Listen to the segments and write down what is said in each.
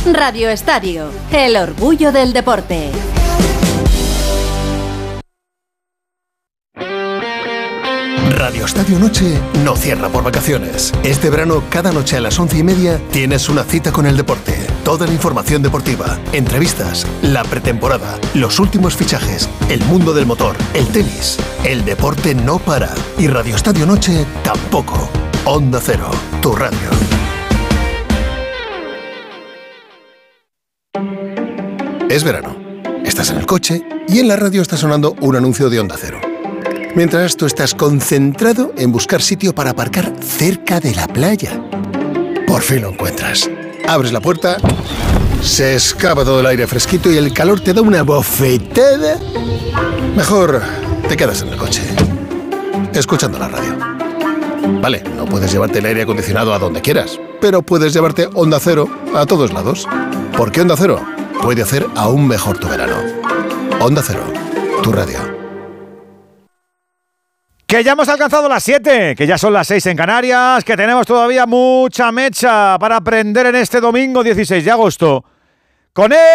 Radio Estadio, el orgullo del deporte. Radio Estadio Noche no cierra por vacaciones. Este verano, cada noche a las 11:30, tienes una cita con el deporte. Toda la información deportiva, entrevistas, la pretemporada, los últimos fichajes, el mundo del motor, el tenis. El deporte no para. Y Radio Estadio Noche tampoco. Onda Cero, tu radio. Es verano. Estás en el coche y en la radio está sonando un anuncio de Onda Cero. Mientras tú estás concentrado en buscar sitio para aparcar cerca de la playa. Por fin lo encuentras. Abres la puerta, se escapa todo el aire fresquito y el calor te da una bofetada. Mejor te quedas en el coche, escuchando la radio. Vale, no puedes llevarte el aire acondicionado a donde quieras, pero puedes llevarte Onda Cero a todos lados. Porque Onda Cero puede hacer aún mejor tu verano. Onda Cero, tu radio. Que ya hemos alcanzado las 7, que ya son las 6 en Canarias, que tenemos todavía mucha mecha para aprender en este domingo 16 de agosto. ¡Con el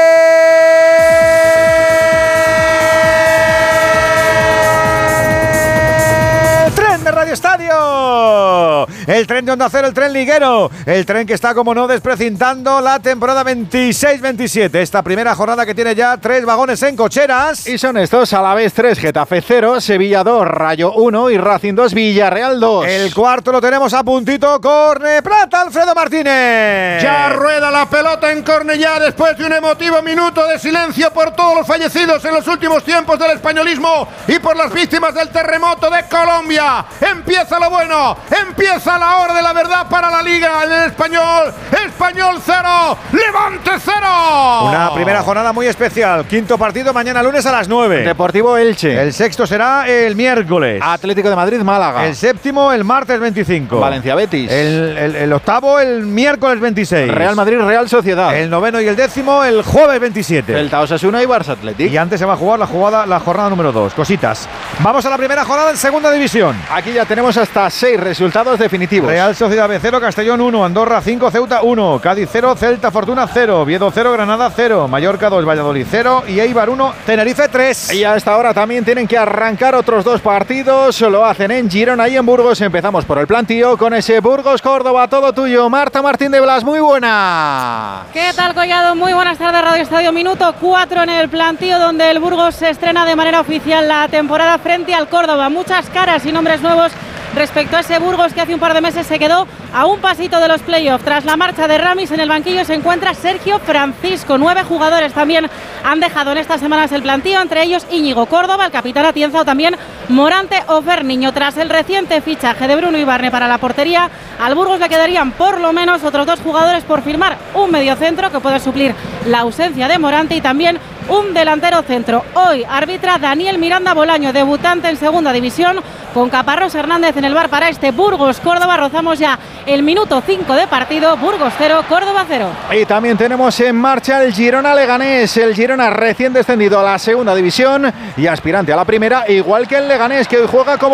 tren de Radio Estadio! El tren de Onda Cero, el tren liguero, el tren que está, como no, desprecintando la temporada 26-27. Esta primera jornada que tiene ya 3 vagones en cocheras. Y son estos: Alavés 3, Getafe 0, Sevilla 2, Rayo 1 y Racing 2, Villarreal 2. El cuarto lo tenemos a puntito, Corne Plata, Alfredo Martínez. Ya rueda la pelota en Cornellá después de un emotivo minuto de silencio por todos los fallecidos en los últimos tiempos del españolismo y por las víctimas del terremoto de Colombia. Empieza lo bueno, empieza la hora de la verdad para la Liga en el Español. Español 0, Levante 0. Una primera jornada muy especial. Quinto partido mañana lunes a las 9. Deportivo Elche. El sexto será el miércoles. Atlético de Madrid, Málaga. El séptimo el martes 25. Valencia Betis. El octavo el miércoles 26. Real Madrid, Real Sociedad. El noveno y el décimo el jueves 27. Celta Osasuna y Barça Athletic. Y antes se va a jugar la jornada número 2. Cositas. Vamos a la primera jornada en segunda división. Aquí ya tenemos hasta 6 resultados definitivos. Real Sociedad B 0, Castellón 1, Andorra 5, Ceuta 1, Cádiz 0, Celta Fortuna 0, Oviedo 0, Granada 0, Mallorca 2, Valladolid 0 y Eibar 1, Tenerife 3. Y a esta hora también tienen que arrancar otros 2 partidos. Lo hacen en Girona y en Burgos. Empezamos por el plantío con ese Burgos-Córdoba. Todo tuyo, Marta Martín de Blas. Muy buena. ¿Qué tal, Collado? Muy buenas tardes, Radio Estadio. Minuto 4 en el plantío, donde el Burgos se estrena de manera oficial la temporada frente al Córdoba. Muchas caras y nombres nuevos respecto a ese Burgos que hace un par de meses se quedó a un pasito de los playoffs. Tras la marcha de Ramis, en el banquillo se encuentra Sergio Francisco. 9 jugadores también han dejado en estas semanas el plantío, entre ellos Íñigo Córdoba, el capitán Atienza o también Morante o Ferniño. Tras el reciente fichaje de Bruno Ibarne para la portería, al Burgos le quedarían por lo menos otros 2 jugadores por firmar: un mediocentro que puede suplir la ausencia de Morante y también un delantero centro. Hoy arbitra Daniel Miranda Bolaño, debutante en segunda división, con Caparrós Hernández en el bar para este Burgos-Córdoba. Rozamos ya el minuto 5 de partido. Burgos 0, Córdoba 0. Y también tenemos en marcha el Girona-Leganés. El Girona recién descendido a la segunda división y aspirante a la primera, igual que el Leganés, que hoy juega como